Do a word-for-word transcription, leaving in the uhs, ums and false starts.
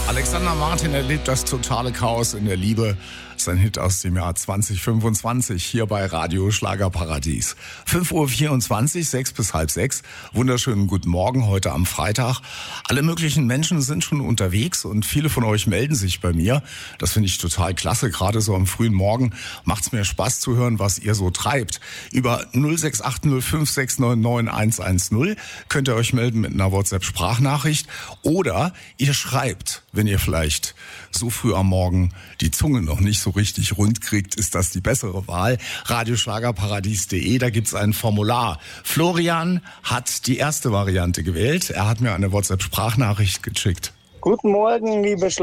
Alexander Martin erlebt das totale Chaos in der Liebe. Sein Hit aus dem Jahr zwanzig fünfundzwanzig hier bei Radio Schlagerparadies. fünf Uhr vierundzwanzig, sechs bis halb sechs. Wunderschönen guten Morgen heute am Freitag. Alle möglichen Menschen sind schon unterwegs und viele von euch melden sich bei mir. Das finde ich total klasse. Gerade so am frühen Morgen macht es mir Spaß zu hören, was ihr so treibt. Über null sechs acht null fünf sechs neun neun eins eins null könnt ihr euch melden mit einer WhatsApp-Sprachnachricht. Oder ihr schreibt, wenn ihr vielleicht so früh am Morgen die Zunge noch nicht so richtig rund kriegt, ist das die bessere Wahl. radioschlagerparadies punkt de, da gibt's ein Formular. Florian hat die erste Variante gewählt. Er hat mir eine WhatsApp-Sprachnachricht geschickt. Guten Morgen, liebe Schlager.